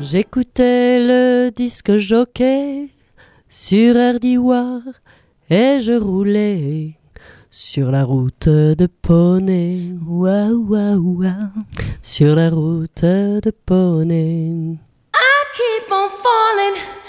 J'écoutais le disque jockey sur Erdiwar et je roulais sur la route de Poney. Waouh, waouh, waouh. Sur la route de Poney. I keep on falling